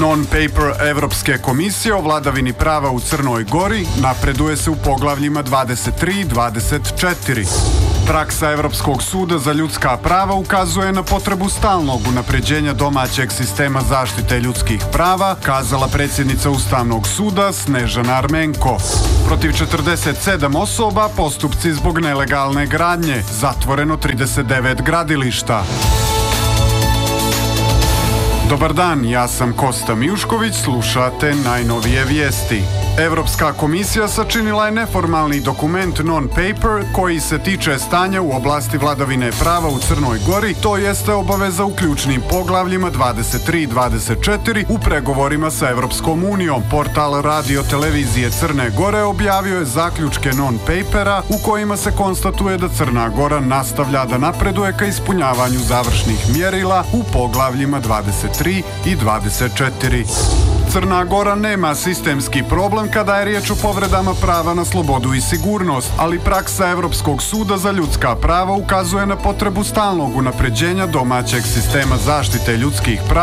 Non-paper Evropske komisije o vladavini prava u Crnoj Gori napreduje se u poglavljima 23 i 24. Praksa Evropskog suda za ljudska prava ukazuje na potrebu stalnog unapređenja domaćeg sistema zaštite ljudskih prava, kazala predsjednica Ustavnog suda Snežana Armenko. Protiv 47 osoba postupci zbog nelegalne gradnje, zatvoreno 39 gradilišta. Dobar dan, ja sam Kosta Mijušković, slušate najnovije vijesti. Evropska komisija sačinila je neformalni dokument non-paper koji se tiče stanja u oblasti vladavine prava u Crnoj Gori, to jeste obaveza u ključnim poglavljima 23 i 24 u pregovorima sa Evropskom unijom. Portal Radio televizije Crne Gore objavio je zaključke non-papera u kojima se konstatuje da Crna Gora nastavlja da napreduje ka ispunjavanju završnih mjerila u poglavljima 23 i 24. Crna Gora nema sistemski problem kada je riječ o povredama prava na slobodu i sigurnost, ali praksa Evropskog suda za ljudska prava ukazuje na potrebu stalnog unapređenja domaćeg sistema zaštite ljudskih prava